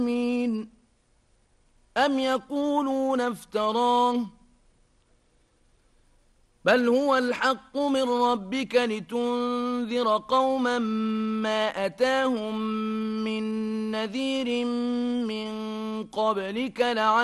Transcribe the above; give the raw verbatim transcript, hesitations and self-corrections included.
أم يقولون افتراه بل هو الحق من ربك لتنذر قوما ما أتاهم من نذير من قبلك لعلهم